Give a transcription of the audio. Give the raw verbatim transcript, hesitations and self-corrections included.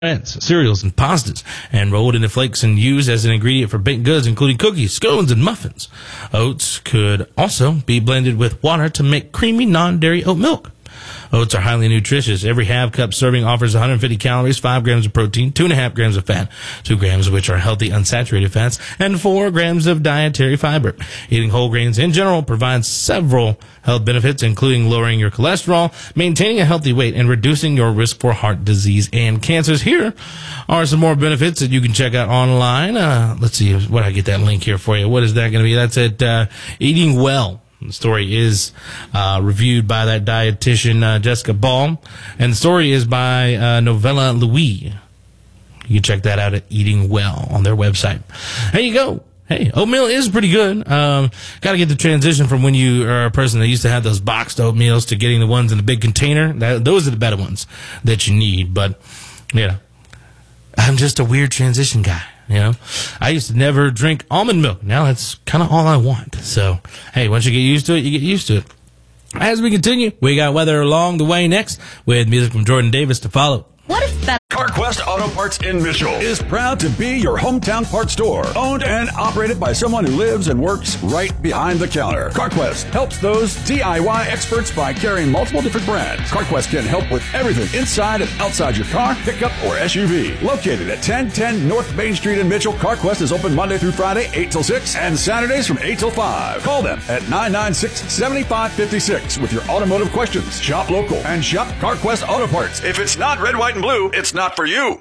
breads, cereals, and pastas, and rolled into flakes and used as an ingredient for baked goods, including cookies, scones, and muffins. Oats could also be blended with water to make creamy, non-dairy oat milk. Oats are highly nutritious. Every half-cup serving offers one hundred fifty calories, five grams of protein, two point five grams of fat, two grams of which are healthy unsaturated fats, and four grams of dietary fiber. Eating whole grains in general provides several health benefits, including lowering your cholesterol, maintaining a healthy weight, and reducing your risk for heart disease and cancers. Here are some more benefits that you can check out online. Uh, let's see what I get that link here for you. What is that going to be? That's at uh, Eating Well. The story is uh, reviewed by that dietitian, uh, Jessica Ball. And the story is by uh, Novella Louis. You can check that out at Eating Well on their website. There you go. Hey, oatmeal is pretty good. Um, got to get the transition from when you are a person that used to have those boxed oatmeals to getting the ones in the big container. That, those are the better ones that you need. But, yeah, I'm just a weird transition guy. You know, I used to never drink almond milk. Now that's kind of all I want. So, hey, once you get used to it, you get used to it. As we continue, we got weather along the way next with music from Jordan Davis to follow. What is that? CarQuest Auto Parts in Mitchell is proud to be your hometown parts store, owned and operated by someone who lives and works right behind the counter. CarQuest helps those D I Y experts by carrying multiple different brands. CarQuest can help with everything inside and outside your car, pickup, or S U V. Located at ten ten North Main Street in Mitchell, CarQuest is open Monday through Friday, eight till six, and Saturdays from eight till five. Call them at nine nine six, seven five five six with your automotive questions. Shop local and shop CarQuest Auto Parts. If it's not red, white, and blue, it's not for you.